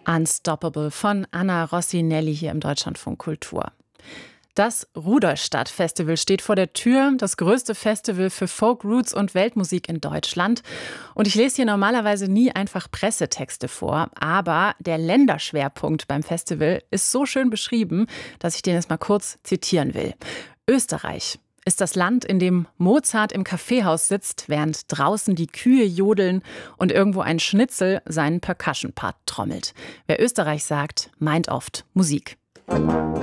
Unstoppable von Anna Rossinelli hier im Deutschlandfunk Kultur. Das Rudolstadt-Festival steht vor der Tür, das größte Festival für Folk, Roots und Weltmusik in Deutschland. Und ich lese hier normalerweise nie einfach Pressetexte vor, aber der Länderschwerpunkt beim Festival ist so schön beschrieben, dass ich den jetzt mal kurz zitieren will. Österreich ist das Land, in dem Mozart im Kaffeehaus sitzt, während draußen die Kühe jodeln und irgendwo ein Schnitzel seinen Percussion-Part trommelt. Wer Österreich sagt, meint oft Musik.